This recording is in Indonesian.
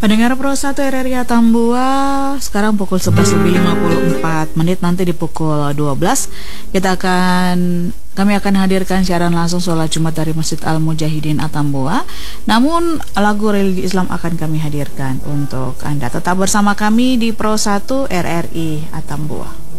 Pendengar Pro 1 RRI Atambua, sekarang pukul 11:54, nanti di pukul 12 kami akan hadirkan siaran langsung sholat Jumat dari Masjid Al-Mujahidin Atambua. Namun lagu religi Islam akan kami hadirkan untuk Anda. Tetap bersama kami di Pro 1 RRI Atambua.